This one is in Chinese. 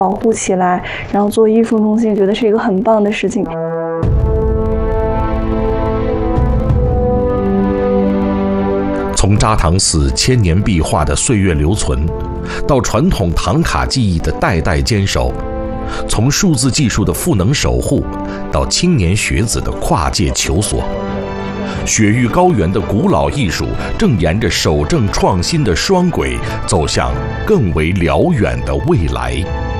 保护起来，然后做艺术中心，觉得是一个很棒的事情。 从扎堂寺千年壁画的岁月留存，到传统唐卡技艺的代代坚守，从数字技术的赋能守护，到青年学子的跨界求索，雪域高原的古老艺术正沿着守正创新的双轨，走向更为辽远的未来。